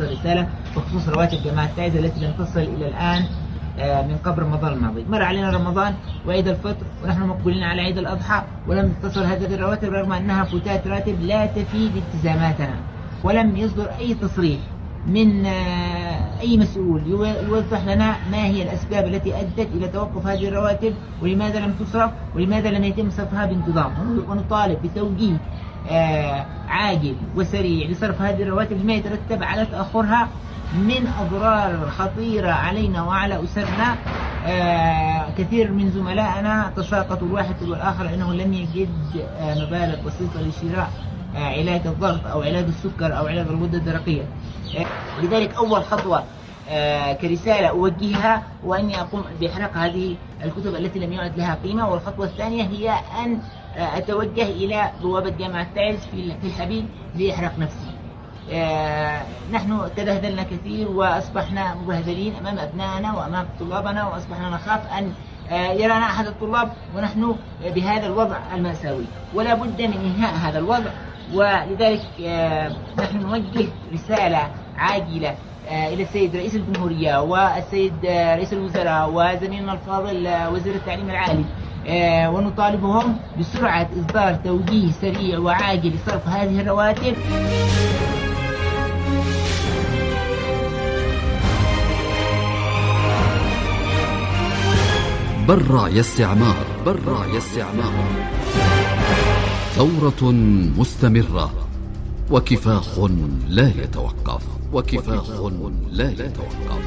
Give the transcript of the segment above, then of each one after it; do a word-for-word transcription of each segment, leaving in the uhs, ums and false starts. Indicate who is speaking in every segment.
Speaker 1: ترسل رسالة بخصوص رواتب جماعة تعز التي لم تصل إلى الآن من قبل رمضان الماضي. مر علينا رمضان وعيد الفطر ونحن مقبلين على عيد الأضحى ولم تصل هذه الرواتب، رغم أنها فتات راتب لا تفيد التزاماتنا، ولم يصدر أي تصريح من أي مسؤول يوضح لنا ما هي الأسباب التي أدت إلى توقف هذه الرواتب، ولماذا لم تصرف، ولماذا لم يتم صرفها بانتظام. ونطالب بتوجيه عاجل وسريع لصرف هذه الرواتب لما يترتب على تأخرها من أضرار خطيرة علينا وعلى أسرنا. كثير من زملائنا تساقطوا الواحد والآخر لأنه لم يجد مبالغ بسيطة لشراء علاج الضغط أو علاج السكر أو علاج الغدة الدرقية. لذلك أول خطوة كرسالة أوجهها وأني أقوم بإحراق هذه الكتب التي لم يعد لها قيمة. والخطوة الثانية هي أن أتوجه إلى بوابة جامعة تعز في الحبيب لإحراق نفسي. نحن تبهدلنا كثير وأصبحنا مبهدلين أمام أبنائنا وأمام طلابنا، وأصبحنا نخاف أن يرانا أحد الطلاب ونحن بهذا الوضع المأساوي، ولا بد من إنهاء هذا الوضع. ولذلك نحن نوجه رسالة عاجلة إلى السيد رئيس الجمهورية والسيد رئيس الوزراء وزميلنا الفاضل وزير التعليم العالي، ونطالبهم بسرعة إصدار توجيه سريع وعاجل لصرف هذه الرواتب.
Speaker 2: برع استعمار برع استعمار ثورة مستمرة وكفاح لا يتوقف وكفاح لا يتوقف.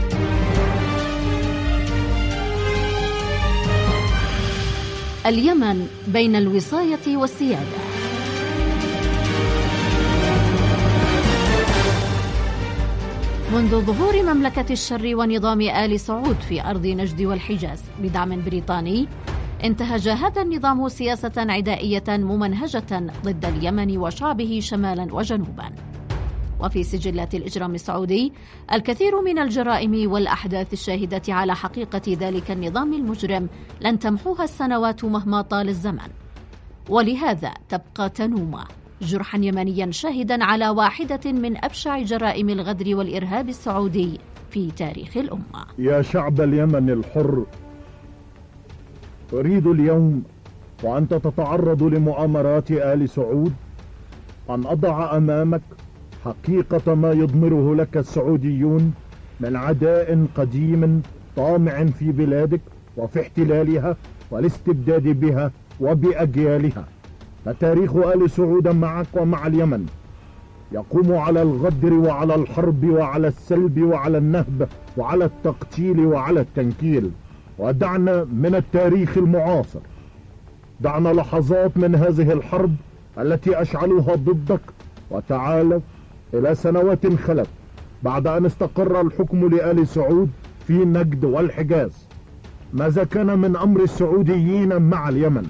Speaker 3: اليمن بين الوصاية والسيادة. منذ ظهور مملكة الشر ونظام آل سعود في أرض نجد والحجاز بدعم بريطاني، انتهج هذا النظام سياسة عدائية ممنهجة ضد اليمن وشعبه شمالا وجنوبا. وفي سجلات الإجرام السعودي الكثير من الجرائم والأحداث الشاهدة على حقيقة ذلك النظام المجرم لن تمحوها السنوات مهما طال الزمن، ولهذا تبقى تنوم جرحا يمنيا شاهدا على واحدة من أبشع جرائم الغدر والإرهاب السعودي في تاريخ الأمة.
Speaker 4: يا شعب اليمن الحر، أريد اليوم وأنت تتعرض لمؤامرات آل سعود أن أضع أمامك حقيقة ما يضمره لك السعوديون من عداء قديم طامع في بلادك وفي احتلالها والاستبداد بها وبأجيالها. فتاريخ آل سعود معك ومع اليمن يقوم على الغدر وعلى الحرب وعلى السلب وعلى النهب وعلى التقتيل وعلى التنكيل. ودعنا من التاريخ المعاصر، دعنا لحظات من هذه الحرب التي أشعلوها ضدك، وتعالوا إلى سنوات خلت بعد أن استقر الحكم لآل سعود في نجد والحجاز. ماذا كان من أمر السعوديين مع اليمن؟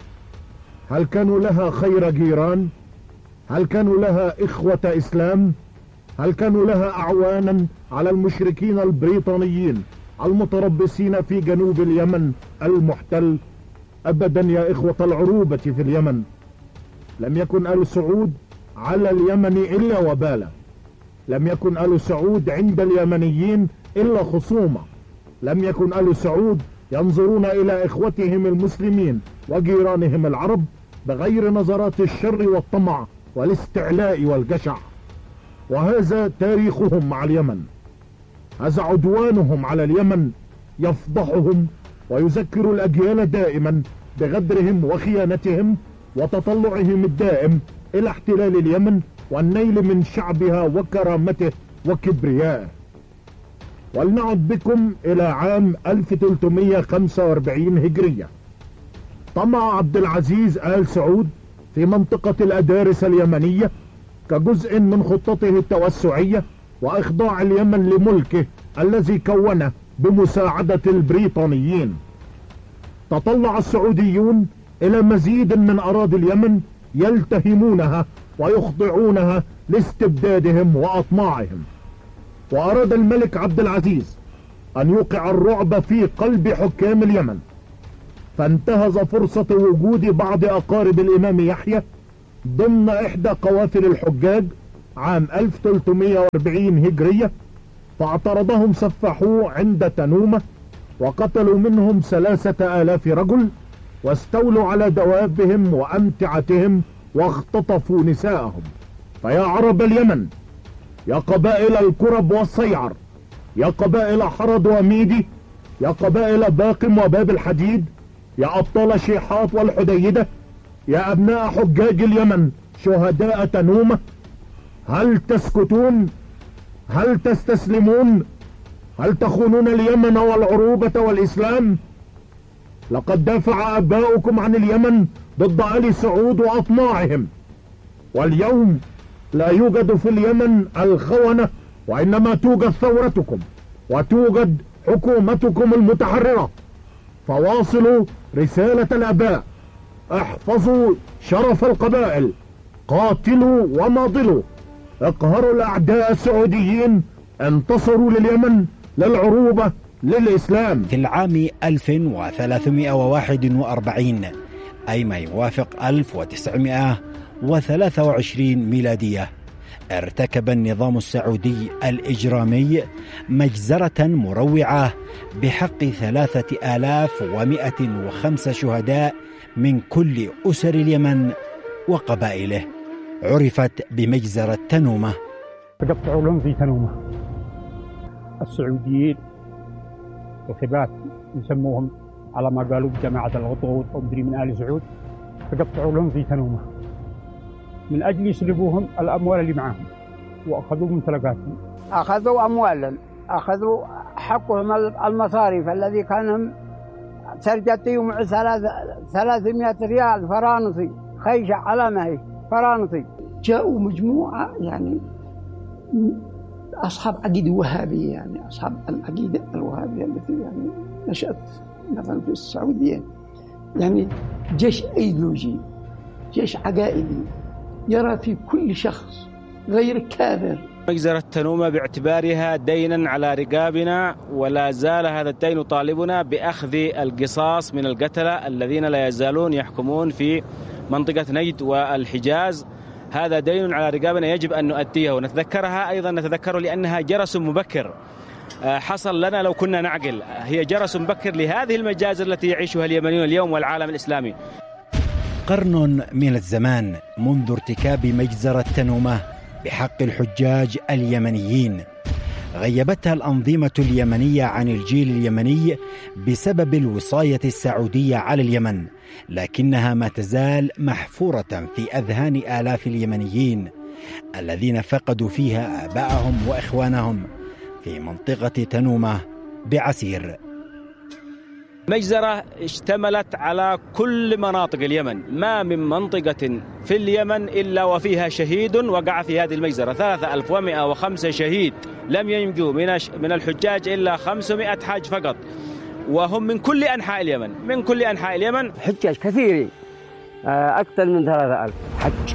Speaker 4: هل كانوا لها خير جيران؟ هل كانوا لها إخوة إسلام؟ هل كانوا لها أعوانا على المشركين البريطانيين المتربصين في جنوب اليمن المحتل؟ أبدا يا إخوة العروبة في اليمن. لم يكن آل سعود على اليمن إلا وبالا، لم يكن آل سعود عند اليمنيين إلا خصومة، لم يكن آل سعود ينظرون إلى إخوتهم المسلمين وجيرانهم العرب بغير نظرات الشر والطمع والاستعلاء والجشع. وهذا تاريخهم مع اليمن، هذا عدوانهم على اليمن يفضحهم ويذكر الأجيال دائما بغدرهم وخيانتهم وتطلعهم الدائم إلى احتلال اليمن والنيل من شعبها وكرامته وكبريائه. ولنعد بكم إلى عام ألف وثلاثمئة وخمسة وأربعين هجرية. طمع عبد العزيز آل سعود في منطقة الأدارس اليمنية كجزء من خطته التوسعية وإخضاع اليمن لملكه الذي كونه بمساعدة البريطانيين. تطلع السعوديون إلى مزيد من أراضي اليمن يلتهمونها ويخضعونها لاستبدادهم وأطماعهم. وأراد الملك عبد العزيز أن يوقع الرعب في قلب حكام اليمن، فانتهز فرصة وجود بعض أقارب الإمام يحيى ضمن إحدى قوافل الحجاج عام ألف وثلاثمائة وأربعين هجرية، فاعترضهم سفاحوه عند تنومة وقتلوا منهم ثلاثة آلاف رجل، واستولوا على دوابهم وأمتعتهم واختطفوا نساءهم. فيا عرب اليمن، يا قبائل الكرب والصيعر، يا قبائل حرد وميدي، يا قبائل باقم وباب الحديد، يا أبطال شيحات والحديدة، يا أبناء حجاج اليمن شهداء تنومة، هل تسكتون؟ هل تستسلمون؟ هل تخونون اليمن والعروبة والإسلام؟ لقد دافع آباؤكم عن اليمن ضد آل سعود وأطماعهم، واليوم لا يوجد في اليمن الخونة، وإنما توجد ثورتكم وتوجد حكومتكم المتحررة. فواصلوا رسالة الآباء، احفظوا شرف القبائل، قاتلوا وناضلوا، اقهروا الأعداء السعوديين، انتصروا لليمن، للعروبة، للإسلام.
Speaker 5: في العام ألف وثلاثمائة وواحد وأربعين، أي ما يوافق ألف وتسعمائة وثلاثة وعشرين ميلادية، ارتكب النظام السعودي الإجرامي مجزرة مروعة بحق ثلاثة آلاف ومائة وخمسة شهداء من كل أسر اليمن وقبائله، عرفت بمجزرة تنومة.
Speaker 6: تقطعوا لهم في تنومة السعوديين وثبات يسموهم على ما قالوا بجماعة الغطوط أو مدري من آل سعود، تقطعوا لهم في تنومة من أجل يسلبوهم الأموال اللي معهم وأخذوا ممتلكاتهم.
Speaker 7: أخذوا أموالا، أخذوا حقهم المصاريف الذي كانهم سرجتي ومع ثلاثمائة ريال فرانسي، خيشة على ما هي فرانسي.
Speaker 8: جاءوا مجموعة يعني أصحاب عقيدة وهابية، يعني أصحاب العقيدة الوهابية التي يعني نشأت مثلا في السعودية، يعني جيش أيديولوجي، جيش عقائدي يرى في كل شخص غير كافر.
Speaker 9: مجزرة تنومة باعتبارها دينا على رقابنا، ولا زال هذا الدين يطالبنا بأخذ القصاص من القتلة الذين لا يزالون يحكمون في منطقة نجد والحجاز. هذا دين على رقابنا يجب أن نؤديه ونتذكرها أيضا، نتذكره لأنها جرس مبكر حصل لنا لو كنا نعقل. هي جرس مبكر لهذه المجازر التي يعيشها اليمنيون اليوم والعالم الإسلامي.
Speaker 5: قرن من الزمان منذ ارتكاب مجزرة تنومة بحق الحجاج اليمنيين، غيبتها الأنظمة اليمنية عن الجيل اليمني بسبب الوصاية السعودية على اليمن، لكنها ما تزال محفورة في أذهان آلاف اليمنيين الذين فقدوا فيها آباءهم وإخوانهم في منطقة تنومة بعسير.
Speaker 9: مجزرة اشتملت على كل مناطق اليمن، ما من منطقة في اليمن إلا وفيها شهيد وقع في هذه المجزرة. ثلاثة آلاف ومائة وخمسة شهيد، لم ينجو من الحجاج إلا خمسمائة حاج فقط، وهم من كل أنحاء اليمن، من كل أنحاء اليمن.
Speaker 7: حجاج كثيرين، أكثر من ثلاثة آلاف حج.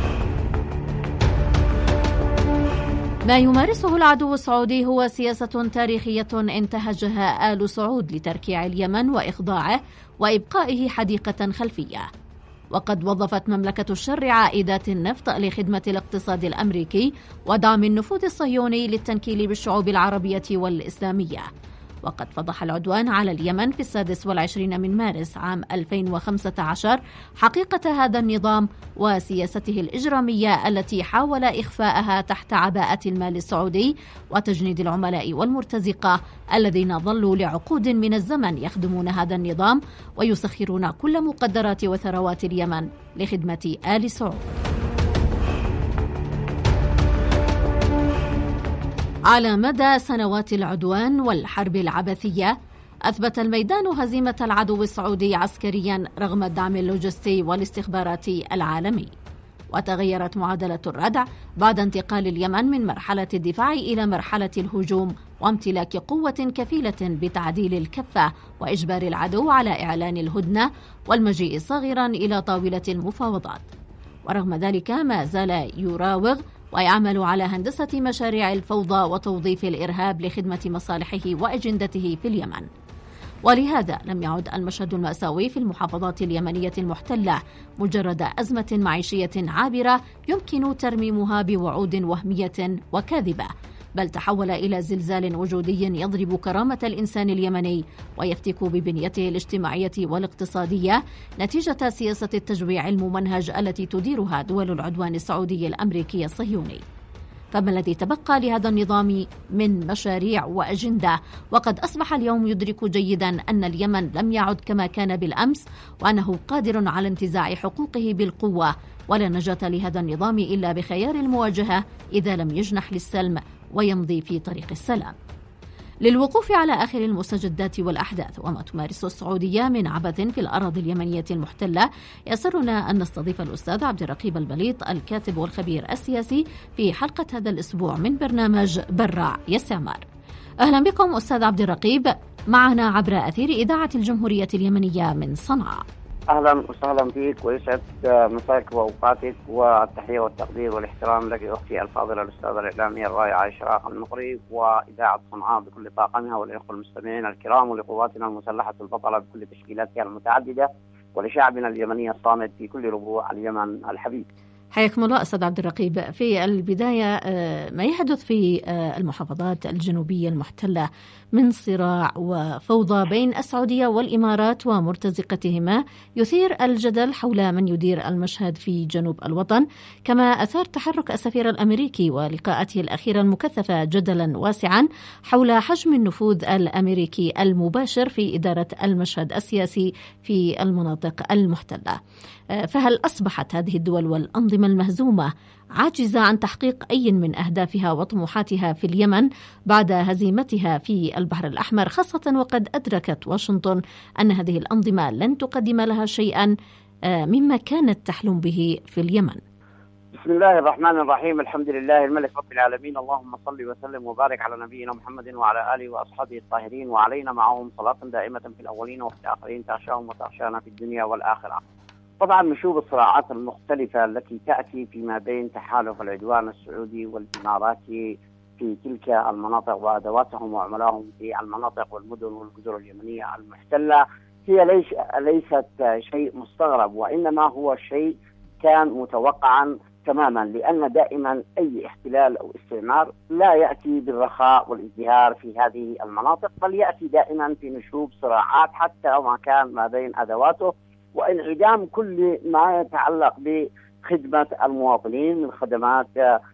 Speaker 3: ما يمارسه العدو السعودي هو سياسة تاريخية انتهجها آل سعود لتركيع اليمن وإخضاعه وإبقائه حديقة خلفية. وقد وظفت مملكة الشر عائدات النفط لخدمة الاقتصاد الأمريكي ودعم النفوذ الصهيوني للتنكيل بالشعوب العربية والإسلامية. وقد فضح العدوان على اليمن في السادس والعشرين من مارس عام ألفين وخمسة عشر حقيقة هذا النظام وسياسته الإجرامية التي حاول إخفاءها تحت عباءة المال السعودي وتجنيد العملاء والمرتزقة الذين ظلوا لعقود من الزمن يخدمون هذا النظام ويسخرون كل مقدرات وثروات اليمن لخدمة آل سعود. على مدى سنوات العدوان والحرب العبثية، أثبت الميدان هزيمة العدو السعودي عسكريا رغم الدعم اللوجستي والاستخباراتي العالمي. وتغيرت معادلة الردع بعد انتقال اليمن من مرحلة الدفاع إلى مرحلة الهجوم وامتلاك قوة كفيلة بتعديل الكفة وإجبار العدو على إعلان الهدنة والمجيء صاغرا إلى طاولة المفاوضات. ورغم ذلك ما زال يراوغ ويعمل على هندسة مشاريع الفوضى وتوظيف الإرهاب لخدمة مصالحه وأجندته في اليمن. ولهذا لم يعد المشهد المأساوي في المحافظات اليمنية المحتلة مجرد أزمة معيشية عابرة يمكن ترميمها بوعود وهمية وكاذبة، بل تحول إلى زلزال وجودي يضرب كرامة الإنسان اليمني ويفتك ببنيته الاجتماعية والاقتصادية نتيجة سياسة التجويع الممنهج التي تديرها دول العدوان السعودي الأمريكي الصهيوني. فما الذي تبقى لهذا النظام من مشاريع وأجندة؟ وقد أصبح اليوم يدرك جيدا أن اليمن لم يعد كما كان بالأمس، وأنه قادر على انتزاع حقوقه بالقوة، ولا نجاة لهذا النظام إلا بخيار المواجهة إذا لم يجنح للسلم ويمضي في طريق السلام. للوقوف على آخر المستجدات والأحداث وما تمارسه السعودية من عبث في الأراضي اليمنية المحتلة، يسرنا أن نستضيف الأستاذ عبد الرقيب البليط الكاتب والخبير السياسي في حلقة هذا الأسبوع من برنامج برع يستعمار. أهلا بكم أستاذ عبد الرقيب معنا عبر أثير إذاعة الجمهورية اليمنية من صنعاء.
Speaker 10: أهلا وسهلا فيك ويسعد مساك وأوقاتك، والتحية والتقدير والاحترام لك أختي الفاضلة الأستاذة الإعلامية الرائعة إشراق المقري وإذاعة صنعاء بكل طاقمها، والإخوة المستمعين الكرام، ولقواتنا المسلحة البطلة بكل تشكيلاتها المتعددة، ولشعبنا اليمني الصامد في كل ربوع اليمن الحبيب.
Speaker 3: حياكم الله أستاذ عبد الرقيب. في البداية ما يحدث في المحافظات الجنوبية المحتلة من صراع وفوضى بين السعودية والإمارات ومرتزقتهما يثير الجدل حول من يدير المشهد في جنوب الوطن، كما أثار تحرك السفير الأمريكي ولقاءاته الأخيرة المكثفة جدلا واسعا حول حجم النفوذ الأمريكي المباشر في إدارة المشهد السياسي في المناطق المحتلة. فهل أصبحت هذه الدول والأنظمة المهزومة عاجزة عن تحقيق أي من أهدافها وطموحاتها في اليمن بعد هزيمتها في البحر الأحمر، خاصة وقد أدركت واشنطن أن هذه الأنظمة لن تقدم لها شيئا مما كانت تحلم به في اليمن؟
Speaker 10: بسم الله الرحمن الرحيم، الحمد لله الملك رب العالمين، اللهم صل وسلم وبارك على نبينا محمد وعلى آله وأصحابه الطاهرين، وعلينا معهم صلاة دائمة في الأولين وفي الآخرين تغشاهم وتغشانا في الدنيا والآخرة. طبعا نشوف الصراعات المختلفة التي تأتي فيما بين تحالف العدوان السعودي والإماراتي في تلك المناطق وأدواتهم وعملاهم في المناطق والمدن والجزر اليمنية المحتلة، هي ليش ليست شيء مستغرب، وإنما هو شيء كان متوقعا تماما، لأن دائما أي احتلال أو استعمار لا يأتي بالرخاء والازدهار في هذه المناطق، بل يأتي دائما في نشوب صراعات حتى ما كان ما بين أدواته، وانعدام كل ما يتعلق بخدمة المواطنين من خدمات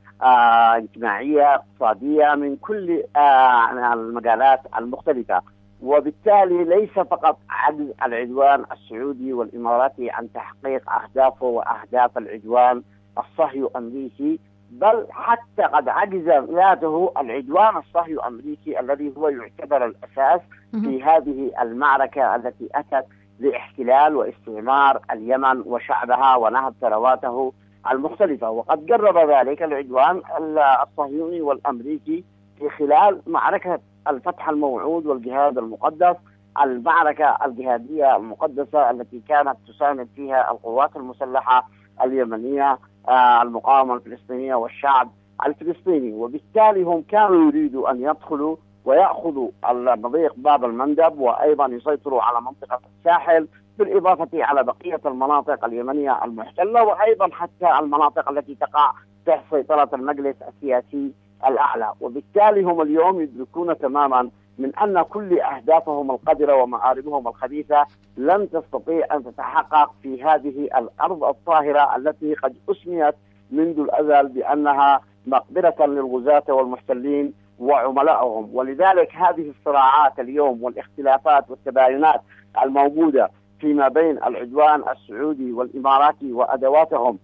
Speaker 10: آه اجتماعية اقتصادية من كل آه المجالات المختلفة. وبالتالي ليس فقط عجز العدوان السعودي والإماراتي عن تحقيق أهدافه وأهداف العدوان الصهيو أمريكي، بل حتى قد عجز ذاته العدوان الصهيو أمريكي الذي هو يعتبر الأساس في هذه المعركة التي أتت لاحتلال واستعمار اليمن وشعبها ونهب ثرواته المختلفة. وقد جرب ذلك العدوان الصهيوني والأمريكي في خلال معركة الفتح الموعود والجهاد المقدس، المعركة الجهادية المقدسة التي كانت تساند فيها القوات المسلحة اليمنية المقاومة الفلسطينية والشعب الفلسطيني. وبالتالي هم كانوا يريدوا أن يدخلوا ويأخذوا مضيق باب المندب، وأيضا يسيطروا على منطقة الساحل، بالإضافة على بقية المناطق اليمنية المحتلة، وأيضا حتى المناطق التي تقع تحت سيطرة المجلس السياسي الأعلى. وبالتالي هم اليوم يدركون تماما من أن كل أهدافهم القذرة ومآربهم الخبيثة لن تستطيع أن تتحقق في هذه الأرض الطاهرة التي قد أسميت منذ الأزل بأنها مقبرة للغزاة والمحتلين وعملائهم. ولذلك هذه الصراعات اليوم والاختلافات والتباينات الموجودة فيما بين العدوان السعودي والإماراتي وأدواتهم،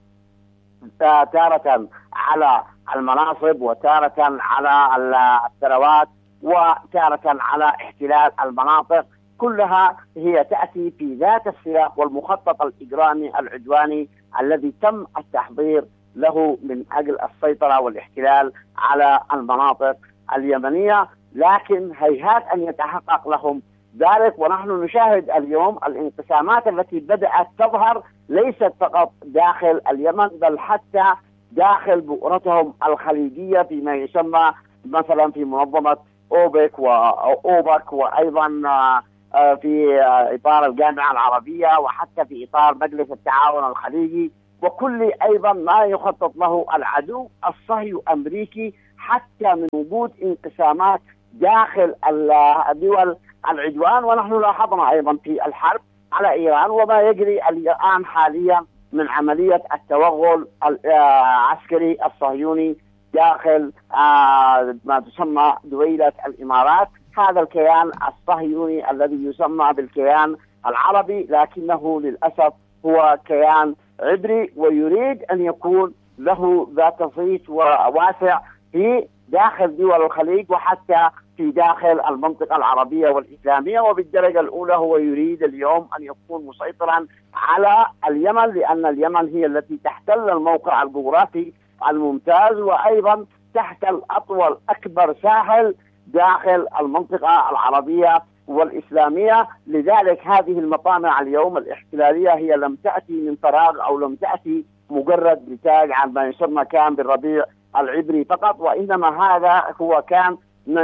Speaker 10: تارة على المناصب وتارة على الثروات وتارة على احتلال المناطق، كلها هي تأتي في ذات السياق والمخطط الإجرامي العدواني الذي تم التحضير له من أجل السيطرة والاحتلال على المناطق اليمنية، لكن هيهات أن يتحقق لهم ذلك. ونحن نشاهد اليوم الانقسامات التي بدأت تظهر ليست فقط داخل اليمن، بل حتى داخل بؤرتهم الخليجية فيما يسمى مثلا في منظمة أوبك وأوبك، وأيضا في إطار الجامعة العربية وحتى في إطار مجلس التعاون الخليجي، وكل أيضا ما يخطط له العدو الصهيوني الأمريكي، حتى من وجود انقسامات داخل الدول العدوان. ونحن لاحظنا أيضا في الحرب على إيران وما يجري الآن حاليا من عملية التوغل العسكري الصهيوني داخل ما تسمى دويلة الإمارات، هذا الكيان الصهيوني الذي يسمى بالكيان العربي، لكنه للأسف هو كيان عبري ويريد أن يكون له ذات صيت وواسع في داخل دول الخليج وحتى في داخل المنطقة العربية والإسلامية. وبالدرجة الأولى هو يريد اليوم أن يكون مسيطرا على اليمن، لأن اليمن هي التي تحتل الموقع الجغرافي الممتاز، وأيضا تحتل أطول أكبر ساحل داخل المنطقة العربية والإسلامية. لذلك هذه المطامع اليوم الاحتلالية هي لم تأتي من فراغ أو لم تأتي مجرد نتاج عن ما يسمى كان بالربيع العبري فقط، وإنما هذا هو كان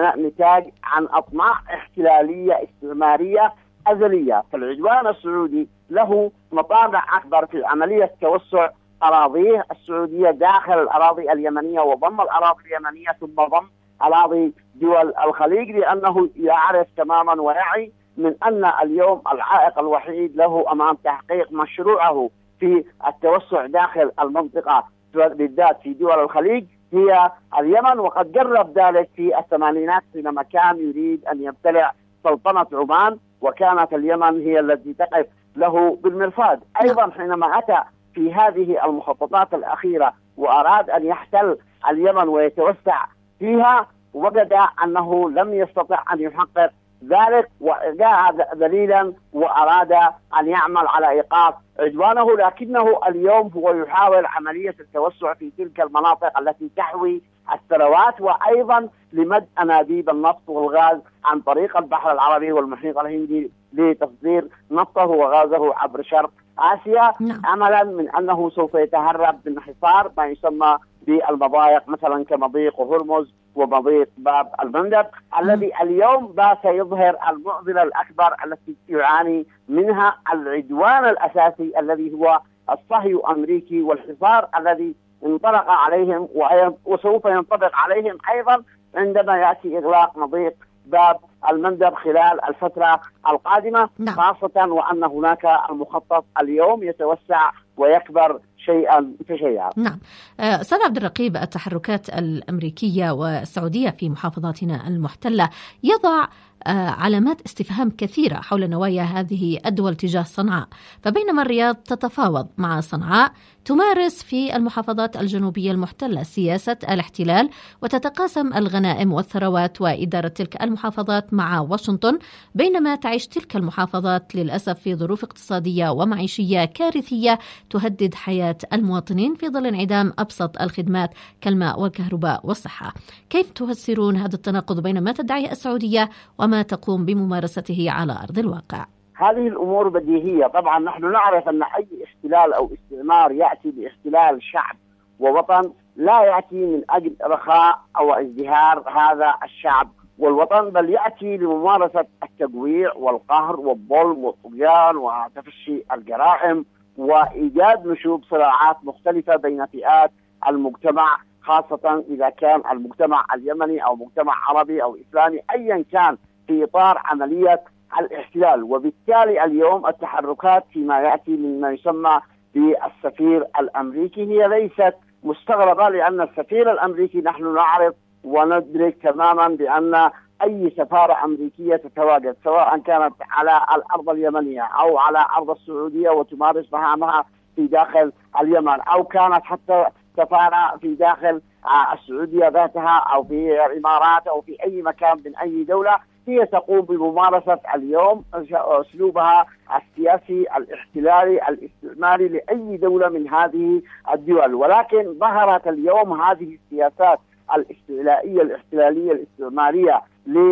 Speaker 10: نتاج عن أطماع احتلالية استعمارية أزلية. فالعدوان السعودي له مطامع أكبر في عملية توسع أراضيه السعودية داخل الأراضي اليمنية وضم الأراضي اليمنية ثم ضم أراضي دول الخليج، لأنه يعرف تماما ويعي من أن اليوم العائق الوحيد له أمام تحقيق مشروعه في التوسع داخل المنطقة بالذات في دول الخليج هي اليمن. وقد جرب ذلك في الثمانينات حينما كان يريد أن يبتلع سلطنة عمان، وكانت اليمن هي التي تقف له بالمرصاد. أيضا حينما أتى في هذه المخططات الأخيرة وأراد أن يحتل اليمن ويتوسع فيها، وجد أنه لم يستطع أن يحقق ذلك وجاء دليلا وأراد أن يعمل على إيقاف عدوانه. لكنه اليوم هو يحاول عملية التوسع في تلك المناطق التي تحوي الثروات، وأيضا لمد أنابيب النفط والغاز عن طريق البحر العربي والمحيط الهندي لتصدير نفطه وغازه عبر شرق آسيا، عملا من أنه سوف يتهرب من حصار ما يسمى بالمضايق مثلا كمضيق هرمز ومضيق باب المندب الذي اليوم بات يظهر المعضلة الأكبر التي يعاني منها العدوان الأساسي الذي هو الصهيوني الأمريكي والحصار الذي انطلق عليهم وسوف ينطبق عليهم أيضا عندما يأتي إغلاق مضيق باب المندب خلال الفترة القادمة. نعم. خاصة وأن هناك المخطط اليوم يتوسع ويكبر شيئا فشيئا.
Speaker 3: نعم. أستاذ عبد الرقيب، التحركات الأمريكية والسعودية في محافظاتنا المحتلة يضع علامات استفهام كثيرة حول نوايا هذه الدول تجاه صنعاء، فبينما الرياض تتفاوض مع صنعاء تمارس في المحافظات الجنوبية المحتلة سياسة الاحتلال وتتقاسم الغنائم والثروات وإدارة تلك المحافظات مع واشنطن، بينما تعيش تلك المحافظات للأسف في ظروف اقتصادية ومعيشية كارثية تهدد حياة المواطنين في ظل انعدام أبسط الخدمات كالماء والكهرباء والصحة. كيف تفسرون هذا التناقض بين ما تدعيه السعودية وما تقوم بممارسته على أرض الواقع؟
Speaker 10: هذه الأمور بديهية. طبعا نحن نعرف أن أي احتلال أو استعمار يأتي باحتلال شعب ووطن لا يأتي من أجل رخاء أو ازدهار هذا الشعب والوطن، بل يأتي لممارسة التجويع والقهر والظلم والطغيان وتفشي الجرائم وإيجاد نشوب صراعات مختلفة بين فئات المجتمع، خاصة إذا كان المجتمع اليمني أو مجتمع عربي أو إسلامي أيا كان في إطار عملية الاحتلال. وبالتالي اليوم التحركات فيما يأتي من ما يسمى بالسفير الأمريكي هي ليست مستغربة، لأن السفير الأمريكي نحن نعرف وندرك تماما بأن أي سفارة أمريكية تتواجد سواء كانت على الأرض اليمنية أو على أرض السعودية وتمارس مهامها في داخل اليمن، أو كانت حتى سفارة في داخل السعودية ذاتها أو في الإمارات أو في أي مكان من أي دولة، هي تقوم بممارسة اليوم أسلوبها السياسي الاحتلالي الاستعماري لأي دولة من هذه الدول. ولكن ظهرت اليوم هذه السياسات الاستعلائية الاحتلالية الاستعمارية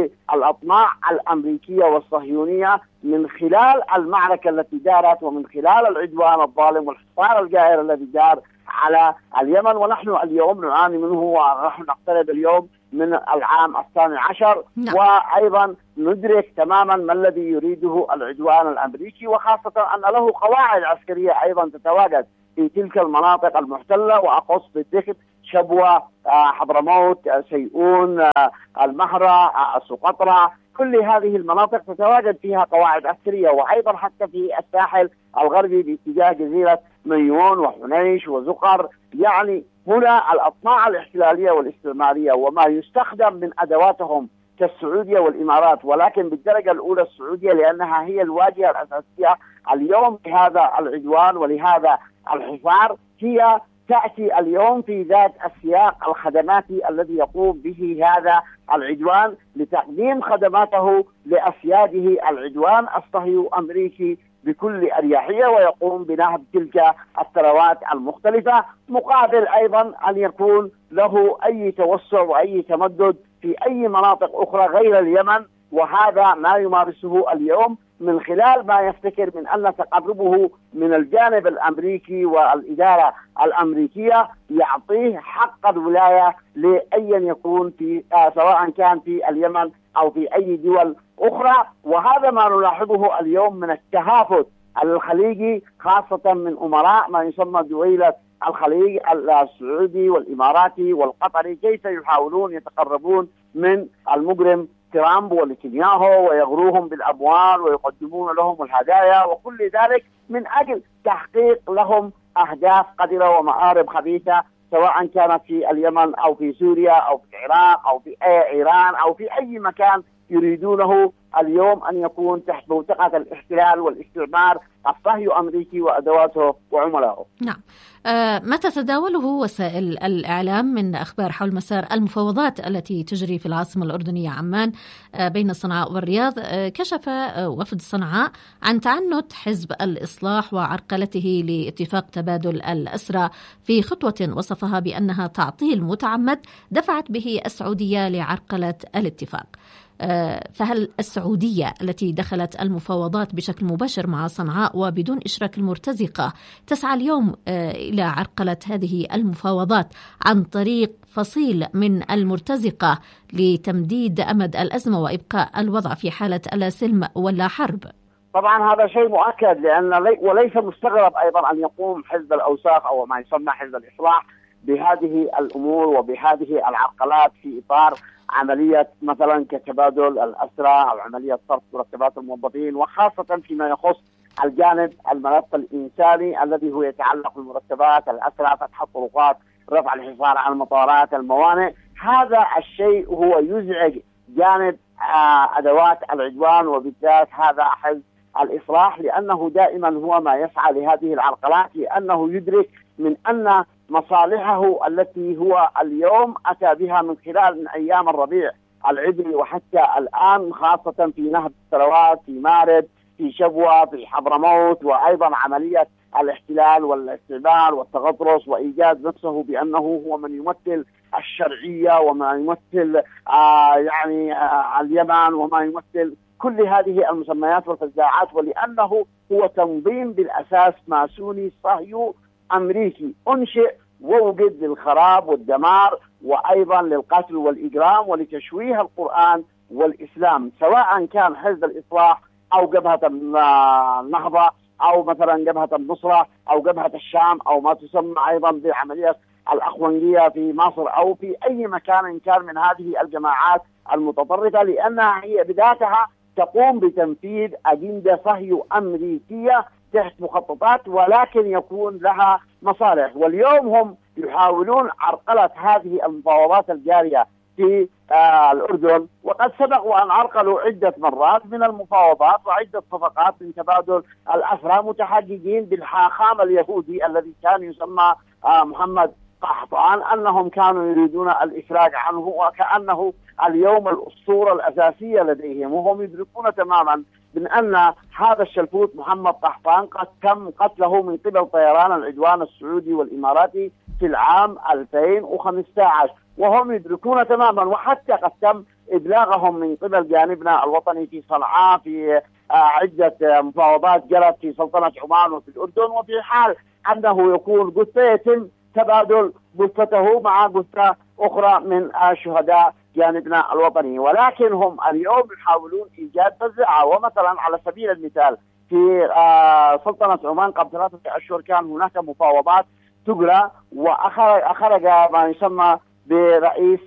Speaker 10: للأطماع الأمريكية والصهيونية من خلال المعركة التي دارت ومن خلال العدوان الظالم والحصار الجائر الذي دار على اليمن، ونحن اليوم نعاني منه ونحن نقترب اليوم من العام الثاني عشر.
Speaker 3: نعم.
Speaker 10: وأيضا ندرك تماما ما الذي يريده العدوان الأمريكي، وخاصة أن له قواعد عسكرية أيضا تتواجد في تلك المناطق المحتلة، وأقص بالذكر شبوة، حضرموت، سيئون، المهرة، السقطرى، كل هذه المناطق تتواجد فيها قواعد عسكرية. وأيضا حتى في الساحل الغربي باتجاه جزيرة ميون وحنيش وزقر. يعني هنا الأطماع الاحتلالية والاستعمارية وما يستخدم من أدواتهم كالسعودية والإمارات، ولكن بالدرجة الأولى السعودية لأنها هي الواجهة الأساسية اليوم لهذا العدوان ولهذا الحصار، هي تأتي اليوم في ذات السياق الخدماتي الذي يقوم به هذا العدوان لتقديم خدماته لأسياده العدوان الصهيوني أمريكي بكل أريحية، ويقوم بنهب تلك الثروات المختلفة مقابل أيضا أن يكون له أي توسع وأي تمدد في أي مناطق أخرى غير اليمن. وهذا ما يمارسه اليوم من خلال ما يفتكر من أن تقربه من الجانب الأمريكي والإدارة الأمريكية يعطيه حق الولاية لأي يكون في آه سواء كان في اليمن أو في أي دول أخرى. وهذا ما نلاحظه اليوم من التهافت الخليجي، خاصة من أمراء ما يسمى دويلة الخليج السعودي والإماراتي والقطري، كيف يحاولون يتقربون من المجرم ترامب ونتنياهو ويغروهم بالأموال ويقدمون لهم الهدايا، وكل ذلك من أجل تحقيق لهم أهداف قذرة ومآرب خبيثة، سواء كانت في اليمن أو في سوريا أو في العراق أو في إيران أو في أي مكان يريدونه اليوم أن يكون تحت بوتقة الاحتلال والاستعمار الصهيوني أمريكي وأدواته وعملائه.
Speaker 3: نعم. آه ما تتداوله وسائل الإعلام من أخبار حول مسار المفاوضات التي تجري في العاصمة الأردنية عمان آه بين صنعاء والرياض؟ آه كشف آه وفد صنعاء عن تعنت حزب الإصلاح وعرقلته لاتفاق تبادل الأسرى في خطوة وصفها بأنها تعطيل متعمد دفعت به السعودية لعرقلة الاتفاق. فهل السعودية التي دخلت المفاوضات بشكل مباشر مع صنعاء وبدون إشراك المرتزقة تسعى اليوم إلى عرقلة هذه المفاوضات عن طريق فصيل من المرتزقة لتمديد أمد الأزمة وإبقاء الوضع في حالة لا سلم ولا حرب؟
Speaker 10: طبعا هذا شيء مؤكد، لأن لي وليس مستغرب أيضا أن يقوم حزب الأوساخ أو ما يسمى حزب الإصلاح بهذه الأمور وبهذه العرقلات في إطار عملية مثلا كتبادل الأسرى أو عملية صرف مرتبات الموظفين، وخاصة فيما يخص الجانب الملف الإنساني الذي هو يتعلق بمرتبات الأسرى، فتح الطرقات، رفع الحصار عن المطارات، الموانئ. هذا الشيء هو يزعج جانب أدوات العدوان وبالذات هذا حزب الإصلاح، لأنه دائما هو ما يسعى لهذه العرقلات، لأنه يدرك من أن مصالحه التي هو اليوم أتى بها من خلال من أيام الربيع العبري وحتى الآن، خاصة في نهب الثروات، في مارب، في شبوة، في حضرموت، وأيضا عملية الاحتلال والاستعمار والتغطرس وإيجاد نفسه بأنه هو من يمثل الشرعية وما يمثل آه يعني آه اليمن وما يمثل كل هذه المسميات والفزاعات، ولأنه هو تنظيم بالأساس ماسوني صهيوني أمريكي أنشئ ووجد للخراب والدمار وأيضا للقتل والإجرام ولتشويه القرآن والإسلام، سواء كان حزب الإصلاح أو جبهة النهضة أو مثلا جبهة النصرة أو جبهة الشام أو ما تسمى أيضا بعملية الأخوانجية في مصر أو في أي مكان كان من هذه الجماعات المتطرفة، لأنها هي بذاتها تقوم بتنفيذ أجندة صهيونية أمريكية تحت مخططات، ولكن يكون لها مصالح. واليوم هم يحاولون عرقلة هذه المفاوضات الجارية في آه الأردن، وقد سبقوا أن عرقلوا عدة مرات من المفاوضات وعدة صفقات من تبادل الأسرى، متحججين بالحاخام اليهودي الذي كان يسمى آه محمد قحطان أنهم كانوا يريدون الإفراج عنه، وكأنه اليوم الأسطورة الأساسية لديهم، وهم يدركون تماما من أن هذا الشلفوت محمد قحطان قد تم قتله من قبل طيران العدوان السعودي والإماراتي في العام ألفين وخمسة عشر، وهم يدركون تماما، وحتى قد تم إبلاغهم من قبل جانبنا الوطني في صنعاء في عدة مفاوضات جرت في سلطنة عمان وفي الأردن، وفي حال أنه يكون قد سيتم تبادل جثته مع جثة أخرى من الشهداء جانبنا الوطني. ولكن هم اليوم يحاولون إيجاد فزعة. ومثلا على سبيل المثال في سلطنة عمان قبل ثلاثة أشهر كان هناك مفاوضات تجرى، وأخرج ما يسمى برئيس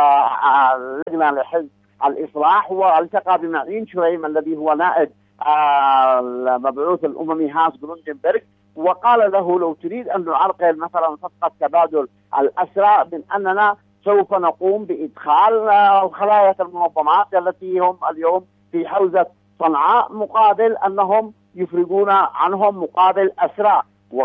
Speaker 10: اللجنة لحزب الإصلاح والتقى بمعين شريم الذي هو نائب المبعوث الأممي هانس جلوندنبرغ، وقال له لو تريد أن نعرقل مثلا صفقة تبادل الأسرى من أننا سوف نقوم بإدخال خلايا المنظمات التي هم اليوم في حوزة صنعاء مقابل أنهم يفرقون عنهم مقابل أسرى.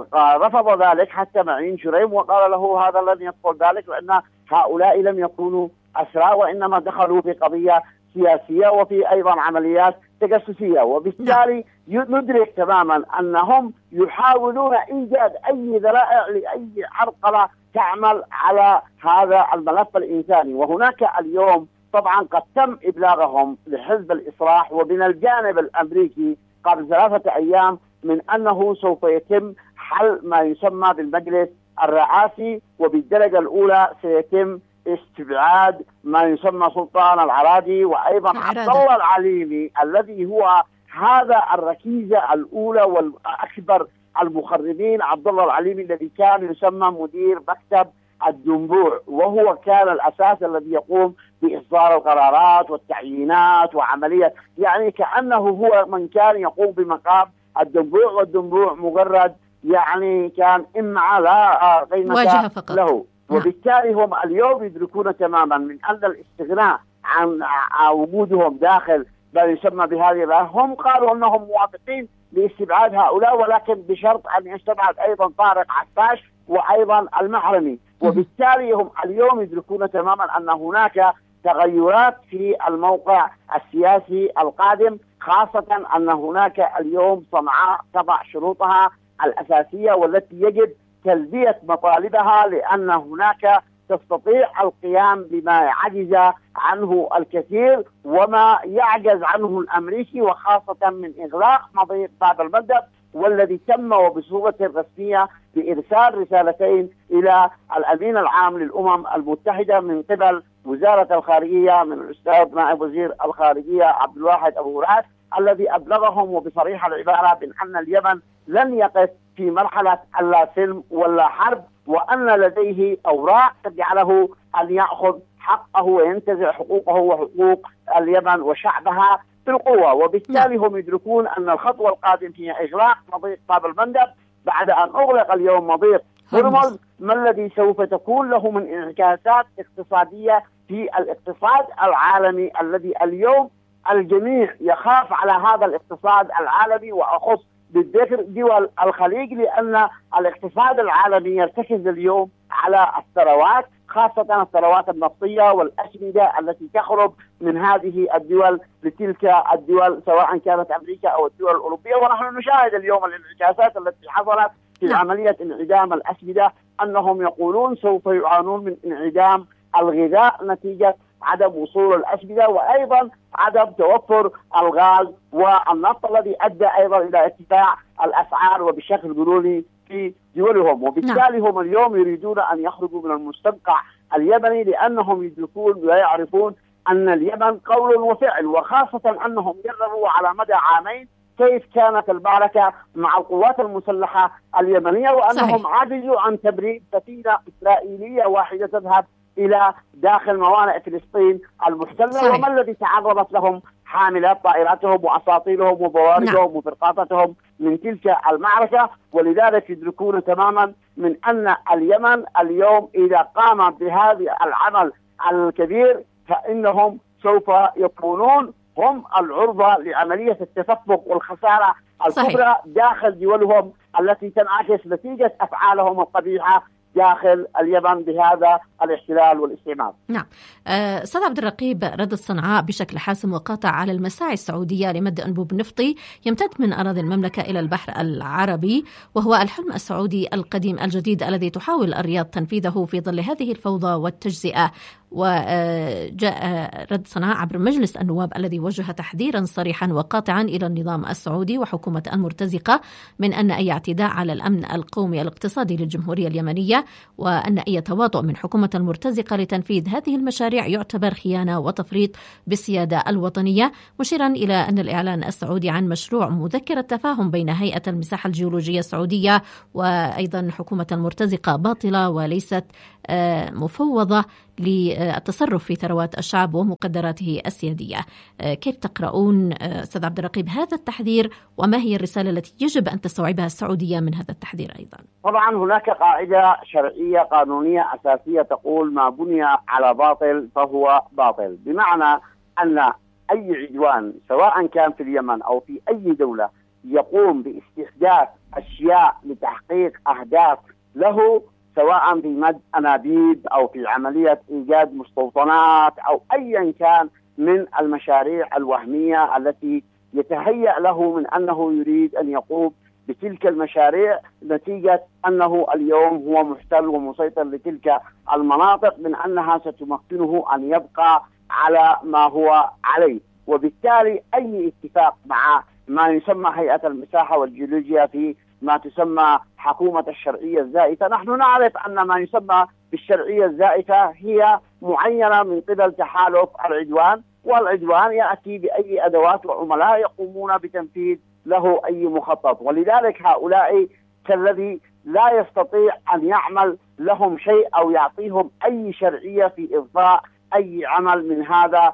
Speaker 10: ورفض ذلك حتى معين شريم وقال له هذا لن يدخل ذلك، لأن هؤلاء لم يكونوا أسرى وإنما دخلوا في قضية سياسية وفي أيضا عمليات تجسسية. وبالتالي ندرك تماما أنهم يحاولون إيجاد أي ذرائع لأي عرقلة تعمل على هذا الملف الإنساني. وهناك اليوم طبعا قد تم إبلاغهم لحزب الإصلاح ومن الجانب الأمريكي قبل ثلاثة أيام من أنه سوف يتم حل ما يسمى بالمجلس الرئاسي، وبالدرجة الأولى سيتم استبعاد ما يسمى سلطان العرادي وأيضا عبد الله العليمي الذي هو هذا الركيزة الأولى والأكبر المخربين. عبد الله العليمي الذي كان يسمى مدير مكتب الدنبوع، وهو كان الأساس الذي يقوم بإصدار القرارات والتعيينات وعملية، يعني كأنه هو من كان يقوم بمقام الدنبوع، والدنبوع مجرد يعني كان إمعة لا قيمة له. وبالتالي هم اليوم يدركون تماما من أن الاستغناء عن وجودهم داخل ما يسمى بهذه، هم قالوا أنهم موافقين لاستبعاد هؤلاء ولكن بشرط أن يستبعد أيضا طارق عفاش وأيضا المحرمي. وبالتالي هم اليوم يدركون تماما أن هناك تغيرات في الموقع السياسي القادم، خاصة أن هناك اليوم صنعاء تضع شروطها الأساسية والتي يجب تلبية مطالبها، لأن هناك تستطيع القيام بما عجز عنه الكثير وما يعجز عنه الأمريكي، وخاصة من إغلاق مضيق باب المندب والذي تم وبصورة رسمية بإرسال رسالتين إلى الأمين العام للأمم المتحدة من قبل وزارة الخارجية من الأستاذ نائب وزير الخارجية عبد الواحد أبو راس، الذي أبلغهم وبصريح العبارة بأن اليمن لن يقف في مرحلة لا سلم ولا حرب، وأن لديه أوراق تجعله أن يأخذ حقه وينتزع حقوقه وحقوق اليمن وشعبها بالقوة. وبالتالي هم يدركون أن الخطوة القادمة هي إغلاق مضيق باب المندب بعد أن أغلق اليوم مضيق هرمز، ما الذي سوف تكون له من انعكاسات اقتصادية في الاقتصاد العالمي الذي اليوم الجميع يخاف على هذا الاقتصاد العالمي، وأخص بالذكر دول الخليج، لأن الاقتصاد العالمي يرتكز اليوم على الثروات، خاصة الثروات النفطية والأسمدة التي تخرج من هذه الدول لتلك الدول سواء كانت أمريكا أو الدول الأوروبية. ونحن نشاهد اليوم الانعكاسات التي حصلت في عملية انعدام الأسمدة، أنهم يقولون سوف يعانون من انعدام الغذاء نتيجة عدم وصول الأسمدة، وأيضا عدم توفر الغاز والنفط الذي أدى أيضا إلى ارتفاع الأسعار وبشكل جنوني في دولهم. وبالتالي هم اليوم يريدون أن يخرجوا من المستنقع اليمني، لأنهم يدركون ويعرفون أن اليمن قول وفعل، وخاصة أنهم جربوا على مدى عامين كيف كانت المعركة مع القوات المسلحة اليمنية، وأنهم صحيح. عجزوا عن تبريد سفينة إسرائيلية واحدة تذهب إلى داخل موانئ فلسطين المحتلة، صحيح. وما الذي تعرضت لهم حاملات طائراتهم وأساطيلهم وبوارجهم نعم. وفرقاطتهم من تلك المعركة. ولذلك يدركون تماما من أن اليمن اليوم إذا قام بهذا العمل الكبير فإنهم سوف يكونون هم العرضة لعملية التفكك والخسارة الكبرى صحيح. داخل دولهم التي تنعكس نتيجة أفعالهم القبيحة داخل اليمن بهذا الاحتلال والاستعمار.
Speaker 3: نعم. أستاذ عبد الرقيب، رد صنعاء بشكل حاسم وقاطع على المساعي السعودية لمد أنبوب نفطي يمتد من أراضي المملكة إلى البحر العربي، وهو الحلم السعودي القديم الجديد الذي تحاول الرياض تنفيذه في ظل هذه الفوضى والتجزئة. وجاء رد صنعاء عبر مجلس النواب الذي وجه تحذيرا صريحا وقاطعا إلى النظام السعودي وحكومة المرتزقة من أن أي اعتداء على الأمن القومي الاقتصادي للجمهورية اليمنية وأن أي تواطؤ من حكومة المرتزقة لتنفيذ هذه المشاريع يعتبر خيانة وتفريط بالسيادة الوطنية، مشيرا إلى أن الإعلان السعودي عن مشروع مذكرة تفاهم بين هيئة المساحة الجيولوجية السعودية وأيضا حكومة المرتزقة باطلة وليست مفوضة للتصرف في ثروات الشعب ومقدراته السيادية. كيف تقرؤون أستاذ عبد الرقيب هذا التحذير، وما هي الرسالة التي يجب أن تستوعبها السعودية من هذا التحذير أيضا؟
Speaker 10: طبعا هناك قاعدة شرعية قانونية أساسية تقول ما بني على باطل فهو باطل، بمعنى أن أي عدوان سواء كان في اليمن أو في أي دولة يقوم باستحداث أشياء لتحقيق أهداف له، سواء في مد أنابيب أو في عملية إيجاد مستوطنات أو أيا كان من المشاريع الوهمية التي يتهيأ له من أنه يريد أن يقوم بتلك المشاريع نتيجة أنه اليوم هو محتل ومسيطر لتلك المناطق من أنها ستمكنه أن يبقى على ما هو عليه. وبالتالي أي اتفاق مع ما يسمى هيئة المساحة والجيولوجيا في ما تسمى حكومة الشرعية الزائفة، نحن نعرف أن ما يسمى بالشرعية الزائفة هي معينة من قبل تحالف العدوان، والعدوان يأتي بأي أدوات وعملاء يقومون بتنفيذ له أي مخطط، ولذلك هؤلاء كالذي لا يستطيع أن يعمل لهم شيء أو يعطيهم أي شرعية في إضفاء أي عمل من هذا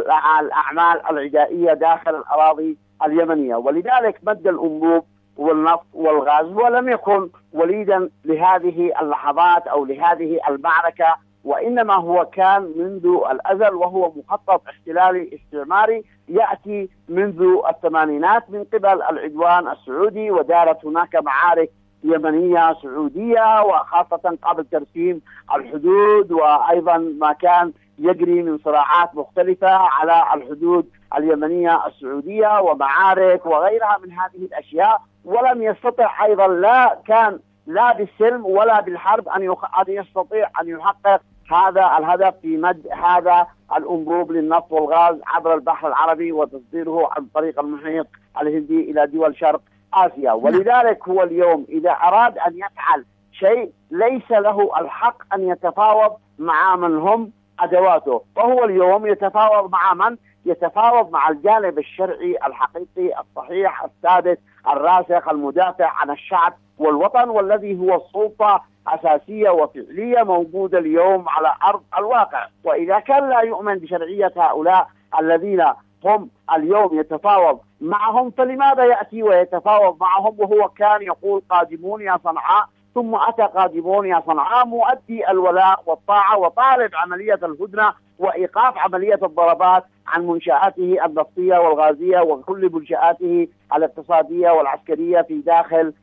Speaker 10: الأعمال العدائية داخل الأراضي اليمنية. ولذلك مد الأنبوب والنفط والغاز ولم يكن وليدا لهذه اللحظات أو لهذه المعركة، وإنما هو كان منذ الأزل، وهو مخطط احتلالي استعماري يأتي منذ الثمانينات من قبل العدوان السعودي، ودارت هناك معارك يمنية سعودية وخاصة قبل ترسيم الحدود، وأيضا ما كان يجري من صراعات مختلفة على الحدود اليمنية السعودية ومعارك وغيرها من هذه الأشياء، ولم يستطع أيضا لا كان لا بالسلم ولا بالحرب أن يستطيع أن يحقق هذا الهدف في مد هذا الأنبوب للنفط والغاز عبر البحر العربي وتصديره عن طريق المحيط الهندي إلى دول شرق آسيا. ولذلك هو اليوم إذا أراد أن يفعل شيء ليس له الحق أن يتفاوض مع من هم أدواته، فهو اليوم يتفاوض مع من؟ يتفاوض مع الجانب الشرعي الحقيقي الصحيح الثابت الراسخ المدافع عن الشعب والوطن، والذي هو السلطة أساسية وفعلية موجودة اليوم على أرض الواقع. وإذا كان لا يؤمن بشرعية هؤلاء الذين هم اليوم يتفاوض معهم، فلماذا يأتي ويتفاوض معهم وهو كان يقول قادمون يا صنعاء، ثم أتى قادمون يا صنعاء مؤدي الولاء والطاعة وطالب عملية الهدنة وإيقاف عملية الضربات عن منشآته النفطية والغازية وكل منشآته الاقتصادية والعسكرية في داخل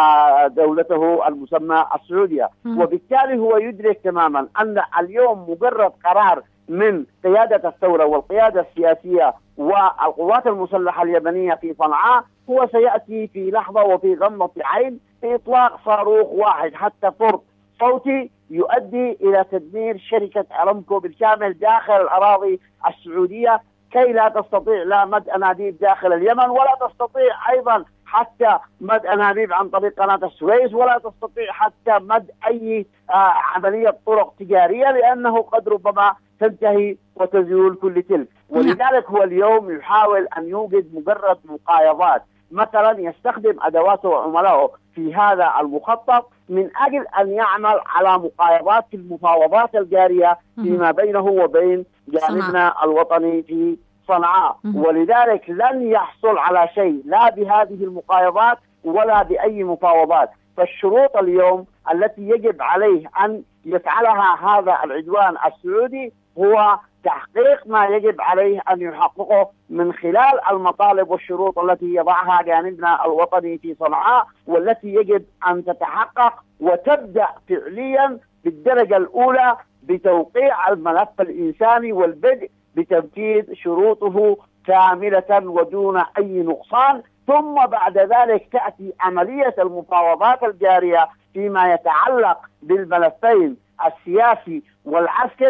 Speaker 10: دولته المسمى السعودية. وبالتالي هو يدرك تماما أن اليوم مجرد قرار من قيادة الثورة والقيادة السياسية والقوات المسلحة اليمنية في صنعاء هو سيأتي في لحظة وفي غمضة عين بإطلاق صاروخ واحد حتى فرد صوتي يؤدي إلى تدمير شركة أرامكو بالكامل داخل الأراضي السعودية، كي لا تستطيع لا مد أنابيب داخل اليمن، ولا تستطيع أيضا حتى مد أنابيب عن طريق قناة السويس، ولا تستطيع حتى مد أي آه عملية طرق تجارية، لأنه قد ربما تنتهي وتزول كل تلك. ولذلك هو اليوم يحاول أن يوجد مجرد مقايضات، مثلا يستخدم أدواته وعملائه في هذا المخطط من أجل أن يعمل على مقايضات في المفاوضات الجارية فيما بينه وبين جانبنا الوطني في صنعاء. ولذلك لن يحصل على شيء لا بهذه المقايضات ولا بأي مفاوضات. فالشروط اليوم التي يجب عليه أن يفعلها هذا العدوان السعودي هو تحقيق ما يجب عليه أن يحققه من خلال المطالب والشروط التي يضعها جانبنا الوطني في صنعاء، والتي يجب أن تتحقق وتبدأ فعليا بالدرجة الأولى بتوقيع الملف الإنساني والبدء بتنفيذ شروطه كاملة ودون أي نقصان، ثم بعد ذلك تأتي عملية المفاوضات الجارية فيما يتعلق بالملفين السياسي والعسكري